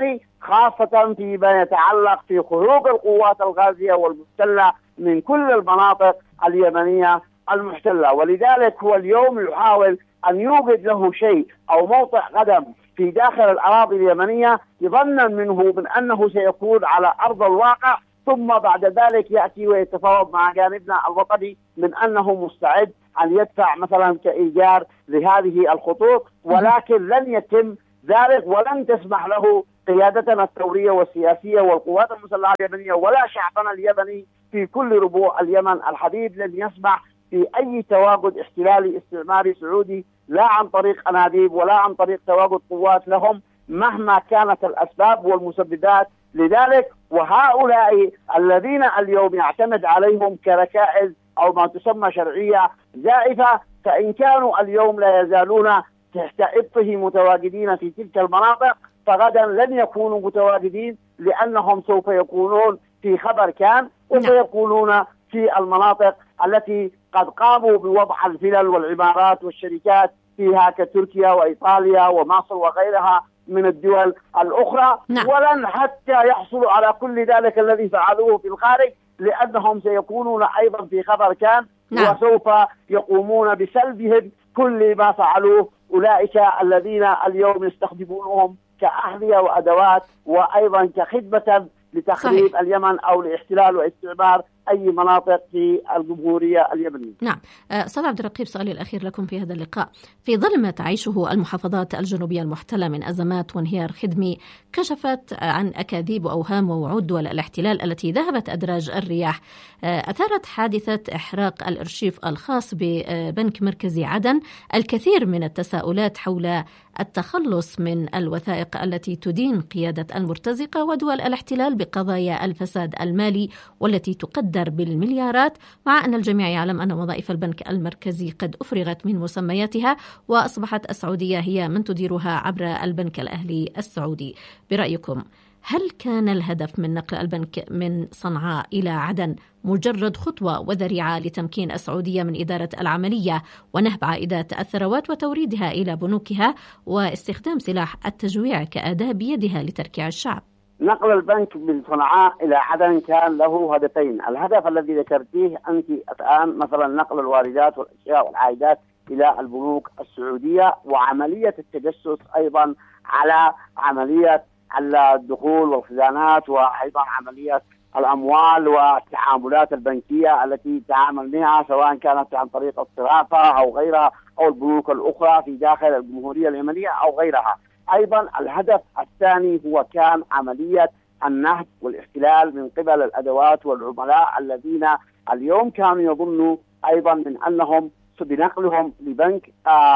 Speaker 10: خاصة فيما يتعلق في خروج القوات الغازية والمحتلة من كل المناطق اليمنية المحتلة. ولذلك هو اليوم يحاول أن يوجد له شيء أو موطئ قدم في داخل الأراضي اليمنية ظنا منه من أنه سيكون على أرض الواقع، ثم بعد ذلك يأتي ويتفاوض مع جانبنا الوطني من أنه مستعد أن يدفع مثلا كإيجار لهذه الخطوط، ولكن لن يتم ذلك ولن تسمح له قيادتنا الثورية والسياسية والقوات المسلحة اليمنية ولا شعبنا اليمني في كل ربوع اليمن الحبيب لن يسمح في أي تواجد احتلالي استعماري سعودي، لا عن طريق أنابيب ولا عن طريق تواجد قوات لهم مهما كانت الأسباب والمسببات لذلك. وهؤلاء الذين اليوم يعتمد عليهم كركائز أو ما تسمى شرعية زائفة، فإن كانوا اليوم لا يزالون تحت إبطه متواجدين في تلك المناطق، فغدا لن يكونوا متواجدين، لأنهم سوف يكونون في خبر كان وسيكونون في المناطق التي قد قاموا بوضع الفلل والعمارات والشركات فيها كتركيا وإيطاليا ومصر وغيرها من الدول الأخرى. نعم. ولن حتى يحصلوا على كل ذلك الذي فعلوه في الخارج، لأنهم سيكونون أيضا في خبر كان. نعم. وسوف يقومون بسلبهم كل ما فعلوه أولئك الذين اليوم يستخدمونهم كأحذية وأدوات وأيضا كخدمة لتخريب صحيح. اليمن أو لاحتلال واستعمار أي مناطق في الجمهورية اليمنية.
Speaker 3: نعم. أستاذ عبد الرقيب، سؤالي الأخير لكم في هذا اللقاء: في ظل ما تعيشه المحافظات الجنوبية المحتلة من أزمات وانهيار خدمي، كشفت عن أكاذيب وأوهام ووعود دول الاحتلال التي ذهبت أدراج الرياح، أثارت حادثة إحراق الأرشيف الخاص ببنك مركزي عدن الكثير من التساؤلات حول التخلص من الوثائق التي تدين قيادة المرتزقة ودول الاحتلال بقضايا الفساد المالي والتي تقدر بالمليارات، مع أن الجميع يعلم أن وظائف البنك المركزي قد أفرغت من مسمياتها وأصبحت السعودية هي من تديرها عبر البنك الأهلي السعودي. برأيكم، هل كان الهدف من نقل البنك من صنعاء إلى عدن مجرد خطوة وذريعة لتمكين السعودية من إدارة العملية ونهب عائدات الثروات وتوريدها إلى بنوكها واستخدام سلاح التجويع كأداة بيدها لتركيع الشعب؟
Speaker 10: نقل البنك من صنعاء إلى عدن كان له هدفين. الهدف الذي ذكرتيه أنت الآن مثلا نقل الواردات والأشياء والعائدات إلى البنوك السعودية، وعملية التجسس أيضا على عملية الدخول والخزانات، وأيضا عملية الأموال والتعاملات البنكية التي تعامل بها سواء كانت عن طريق الصرافة أو غيرها أو البنوك الأخرى في داخل الجمهورية اليمنية أو غيرها. أيضا الهدف الثاني هو كان عملية النهب والاحتلال من قبل الأدوات والعملاء الذين اليوم كانوا يظنوا أيضا من أنهم بنقلهم لبنك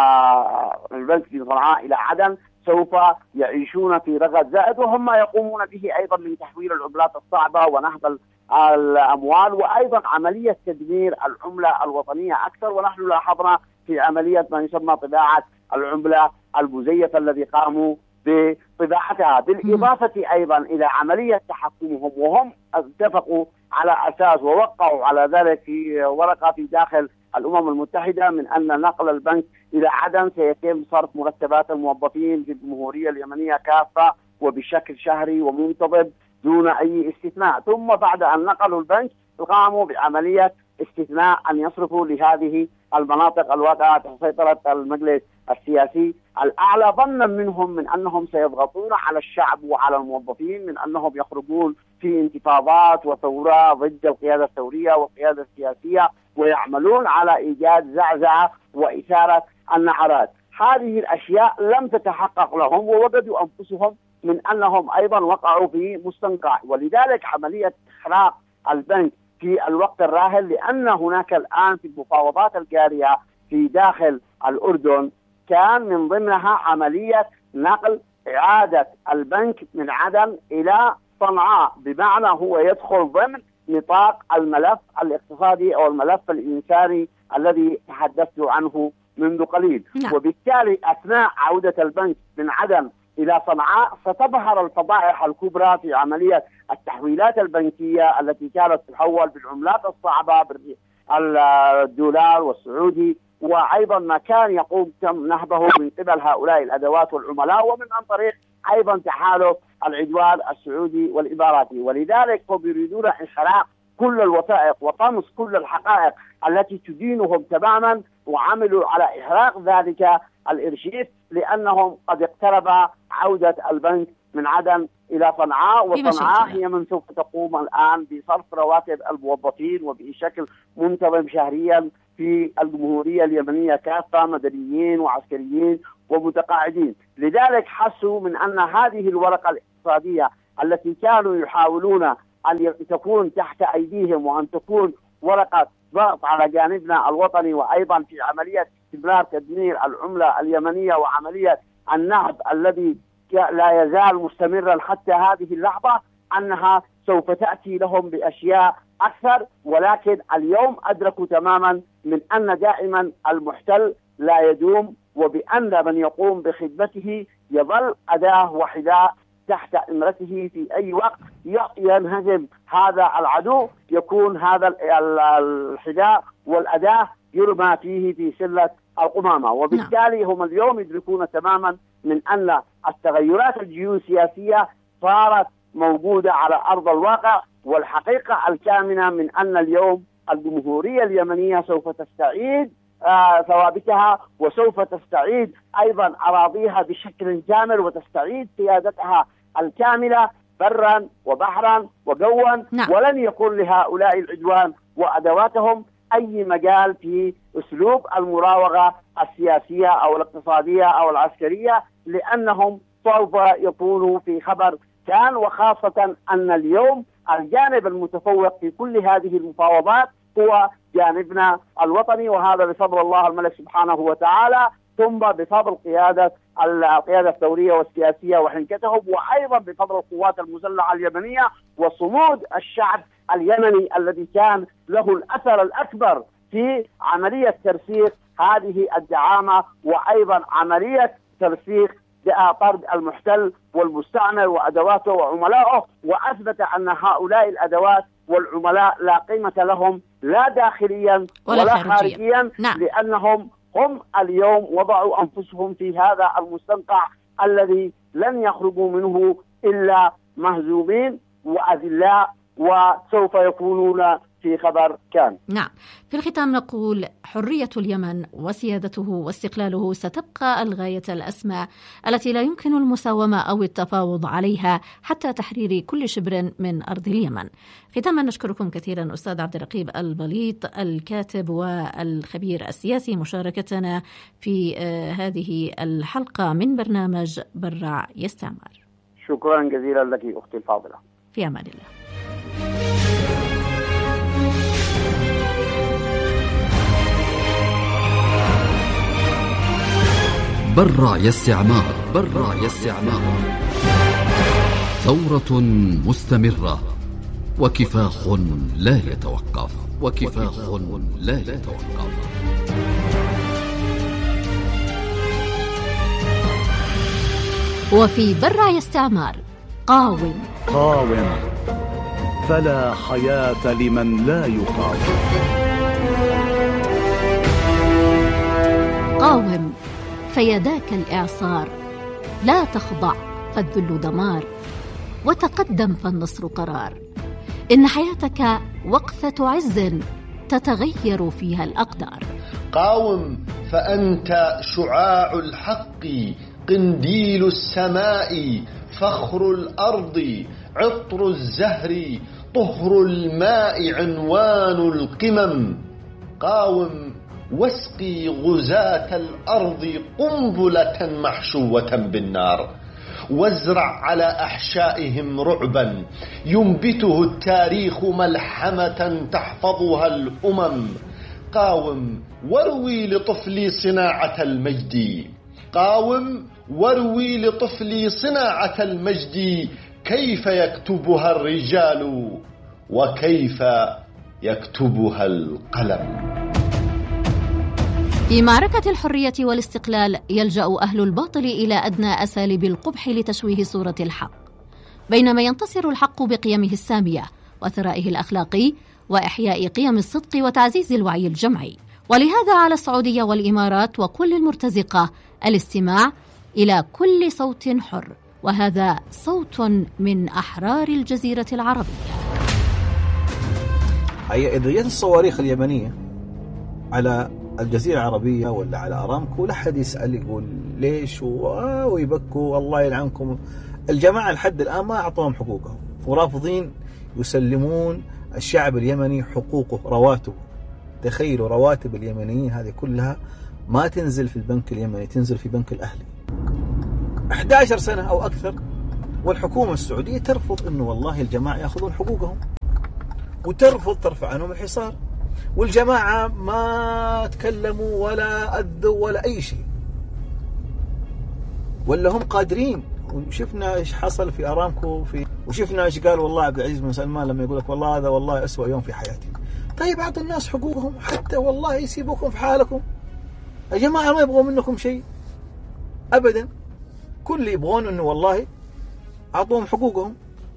Speaker 10: آه البنك في صنعاء إلى عدن سوف يعيشون في رغد زائد، وهم ما يقومون به أيضا من تحويل العملات الصعبة ونهب الأموال وأيضا عملية تدمير العملة الوطنية أكثر. ونحن لاحظنا في عملية ما يسمى طباعة العملة المزيفة الذي قاموا بطباعتها، بالإضافة أيضا إلى عملية تحكمهم، وهم اتفقوا على أساس ووقعوا على ذلك في ورقة في داخل الأمم المتحدة من أن نقل البنك إلى عدن سيتم صرف مرتبات الموظفين في الجمهورية اليمنية كافة وبشكل شهري ومنتظم دون أي استثناء. ثم بعد أن نقلوا البنك قاموا بعملية استثناء أن يصرفوا لهذه المناطق الواقعة تحت سيطرة المجلس السياسي الأعلى، ظنا منهم من أنهم سيضغطون على الشعب وعلى الموظفين من أنهم يخرجون في انتفاضات وثورة ضد القيادة الثورية والقيادة السياسية ويعملون على إيجاد زعزعة وإثارة النعرات. هذه الأشياء لم تتحقق لهم ووجدوا أنفسهم من أنهم أيضا وقعوا في مستنقع، ولذلك عملية إحراق البنك في الوقت الراهن، لأن هناك الآن في المفاوضات الجارية في داخل الأردن كان من ضمنها عملية نقل إعادة البنك من عدن إلى صنعاء، بمعنى هو يدخل ضمن نطاق الملف الاقتصادي أو الملف الإنساني الذي تحدثت عنه منذ قليل. لا. وبالتالي أثناء عودة البنك من عدن إلى صنعاء ستظهر الفضائح الكبرى في عملية التحويلات البنكية التي كانت تحول بالعملات الصعبة بالدولار والسعودي، وأيضا ما كان يقوم تم نهبه من قبل هؤلاء الأدوات والعملاء ومن عن طريق أيضا تحالف العدوان السعودي والإماراتي. ولذلك هم يريدون انخراق كل الوثائق وطمس كل الحقائق التي تدينهم تماما، وعملوا على إحراق ذلك الإرشيف، لأنهم قد اقترب عودة البنك من عدن إلى صنعاء، وصنعاء هي من سوف تقوم الآن بصرف رواتب الموظفين وبشكل منتظم شهريا في الجمهورية اليمنية كافة، مدنيين وعسكريين ومتقاعدين. لذلك حسوا من أن هذه الورقة الاقتصادية التي كانوا يحاولون أن تكون تحت أيديهم وأن تكون ورقة ضغط على جانبنا الوطني، وأيضا في عملية استمرار تدمير العملة اليمنية وعملية النهب الذي لا يزال مستمرا حتى هذه اللحظة، أنها سوف تأتي لهم بأشياء أكثر. ولكن اليوم أدركوا تماما من أن دائما المحتل لا يدوم، وبأن من يقوم بخدمته يظل أداة وحداء تحت إمرته. في أي وقت ينهزم هذا العدو يكون هذا الحداء والأداة يرمى فيه في سلة القمامة. وبالتالي هم اليوم يدركون تماما من أن التغيرات الجيوسياسية صارت موجودة على أرض الواقع، والحقيقة الكامنة من أن اليوم الجمهورية اليمنية سوف تستعيد آه ثوابتها، وسوف تستعيد أيضا أراضيها بشكل كامل، وتستعيد قيادتها الكاملة برا وبحرا وجوا. نعم. ولن يكون لهؤلاء العدوان وأدواتهم أي مجال في أسلوب المراوغة السياسية أو الاقتصادية أو العسكرية، لأنهم سوف يكونوا في خبر كان. وخاصة أن اليوم الجانب المتفوق في كل هذه المفاوضات هو جانبنا الوطني، وهذا بفضل الله الملك سبحانه وتعالى، ثم بفضل قيادة القيادة الثورية والسياسية وحنكتهم، وأيضا بفضل القوات المسلحة اليمنية وصمود الشعب اليمني الذي كان له الأثر الأكبر في عملية ترسيخ هذه الدعامة، وأيضا عملية ترسيخ طرد المحتل والمستعمر وأدواته وعملائه. وأثبت أن هؤلاء الأدوات والعملاء لا قيمة لهم لا داخليا ولا, ولا خارجيا. نعم. لأنهم هم اليوم وضعوا أنفسهم في هذا المستنقع الذي لن يخرجوا منه إلا مهزومين وأذلاء، وسوف يكونون في خبر كان.
Speaker 3: نعم. في الختام نقول حرية اليمن وسيادته واستقلاله ستبقى الغاية الأسمى التي لا يمكن المساومة أو التفاوض عليها حتى تحرير كل شبر من أرض اليمن. ختاما نشكركم كثيرا أستاذ عبد الرقيب البليط الكاتب والخبير السياسي مشاركتنا في هذه الحلقة من برنامج برع يستعمر.
Speaker 10: شكرا جزيلا لك أختي الفاضلة.
Speaker 3: في أمان الله.
Speaker 2: برع يستعمار. برع يستعمار. ثورة مستمرة وكفاح لا يتوقف. وكفاح لا يتوقف.
Speaker 3: وفي برع يستعمار قاوم.
Speaker 11: قاوم فلا حياة لمن لا يقاوم.
Speaker 3: قاوم فيداك الإعصار، لا تخضع فالذل دمار، وتقدم فالنصر قرار. إن حياتك وقفة عز تتغير فيها الأقدار.
Speaker 12: قاوم فأنت شعاع الحق، قنديل السماء، فخر الأرض، عطر الزهر، طهر الماء، عنوان القمم. قاوم واسقي غزاة الأرض قنبلة محشوة بالنار، وازرع على أحشائهم رعبا ينبته التاريخ ملحمة تحفظها الأمم. قاوم واروي لطفلي صناعة المجد، قاوم واروي لطفلي صناعة المجد، كيف يكتبها الرجال وكيف يكتبها القلم.
Speaker 3: في معركة الحرية والاستقلال يلجأ أهل الباطل إلى أدنى أساليب القبح لتشويه صورة الحق، بينما ينتصر الحق بقيمه السامية وثرائه الأخلاقي وإحياء قيم الصدق وتعزيز الوعي الجمعي. ولهذا على السعودية والإمارات وكل المرتزقة الاستماع إلى كل صوت حر وهذا صوت من أحرار الجزيرة العربية.
Speaker 13: هي إذا جت الصواريخ اليمنية على الجزيرة العربية ولا على أرامكو، لا حد يسأل يقول ليش ويبكوا الله يلعنكم. الجماعة لحد الآن ما أعطوهم حقوقهم، ورافضين يسلمون الشعب اليمني حقوقه، رواتبه. تخيلوا رواتب اليمنيين هذه كلها ما تنزل في البنك اليمني، تنزل في بنك الأهلي. أحد عشر سنة أو أكثر والحكومة السعودية ترفض أنه والله الجماعة يأخذون حقوقهم، وترفض ترفع عنهم الحصار، والجماعة ما تكلموا ولا أذوا ولا أي شيء، ولا هم قادرين. وشفنا إيش حصل في أرامكو في وشفنا إيش قال والله عبد العزيز بن سلمان لما يقول لك والله هذا والله أسوأ يوم في حياتي. طيب أعطوا الناس حقوقهم حتى والله يسيبوكم في حالكم. الجماعة ما يبغون منكم شيء أبدا، كل اللي يبغون إنه والله أعطوهم حقوقهم.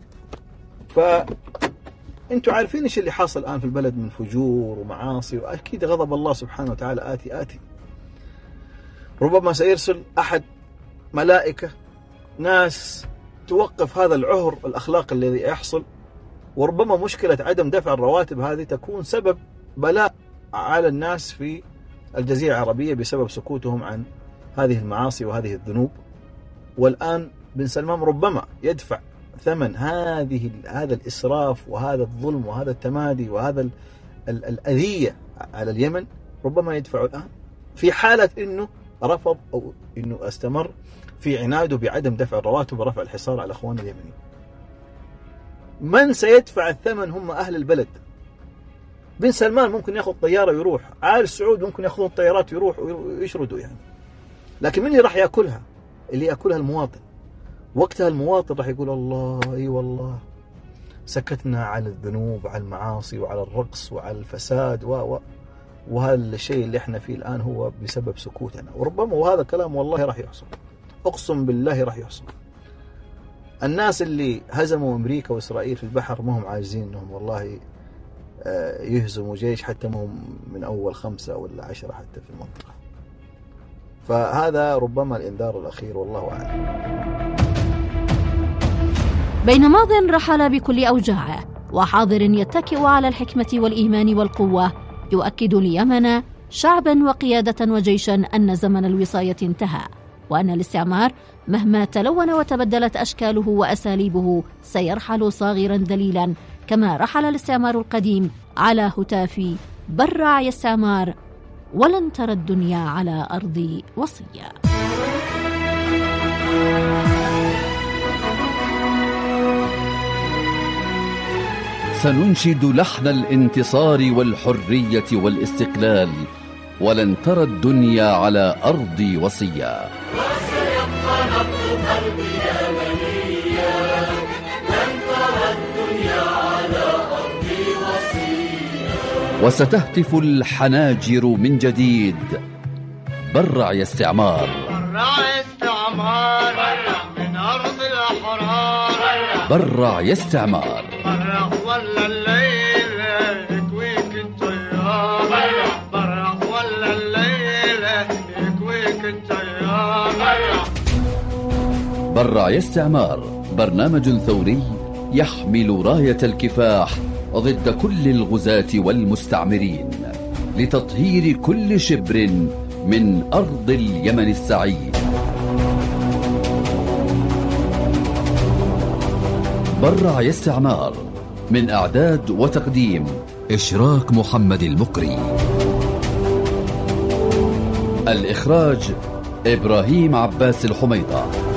Speaker 13: فأنتوا عارفين إيش اللي حاصل الآن في البلد من فجور ومعاصي، وأكيد غضب الله سبحانه وتعالى آتي آتي. ربما سيرسل أحد ملائكة ناس توقف هذا العهر الأخلاقي الذي يحصل، وربما مشكلة عدم دفع الرواتب هذه تكون سبب بلاء على الناس في الجزيرة العربية بسبب سكوتهم عن هذه المعاصي وهذه الذنوب. والآن بن سلمان ربما يدفع ثمن هذه هذا الإسراف وهذا الظلم وهذا التمادي وهذا ال ال الأذية على اليمن، ربما يدفع الآن في حالة أنه رفض أو أنه استمر في عناده بعدم دفع الرواتب ورفع الحصار على الأخوان اليمنيين. من سيدفع الثمن هم أهل البلد. بن سلمان ممكن يأخذ طيارة ويروح، آل سعود ممكن يأخذون طيارات ويروح ويشردوا يعني، لكن من اللي راح يأكلها؟ اللي يأكلها المواطن. وقتها المواطن راح يقول الله اي والله سكتنا على الذنوب وعلى المعاصي وعلى الرقص وعلى الفساد و و وهذا الشيء اللي احنا فيه الآن هو بسبب سكوتنا. وربما وهذا كلام والله راح يحصل، أقسم بالله راح يحصل. الناس اللي هزموا أمريكا وإسرائيل في البحر ما هم عاجزين أنهم والله يهزموا جيش حتى ما هم من أول خمسة ولا عشرة حتى في المنطقة. فهذا ربما الإنذار الأخير والله أعلم.
Speaker 3: بين ماض رحل بكل أوجاعه وحاضر يتكئ على الحكمة والإيمان والقوة، يؤكد اليمن شعبا وقيادة وجيشا أن زمن الوصاية انتهى، وأن الاستعمار مهما تلون وتبدلت أشكاله وأساليبه سيرحل صاغرا ذليلا، كما رحل الاستعمار القديم على هتاف برع يا استعمار ولن ترى الدنيا على أرض وصية.
Speaker 2: سننشد لحن الانتصار والحرية والاستقلال، ولن ترى الدنيا على أرض وصية.
Speaker 14: وسيبقى نبض قلبي يمنيا، لن ترى الدنيا على أرض وصية.
Speaker 2: وستهتف الحناجر من جديد برع يا استعمار،
Speaker 14: برع يا استعمار، برع من أرض الأحرار،
Speaker 2: برع يا استعمار،
Speaker 14: برع ولا الليل يكويك التيار، برع برع ولا الليل يكويك التيار، برع.
Speaker 2: برع يا استعمار برنامج ثوري يحمل راية الكفاح ضد كل الغزاة والمستعمرين لتطهير كل شبر من أرض اليمن السعيد. برع يا استعمار، من إعداد وتقديم إشراك محمد المقري، الإخراج إبراهيم عباس الحميدة.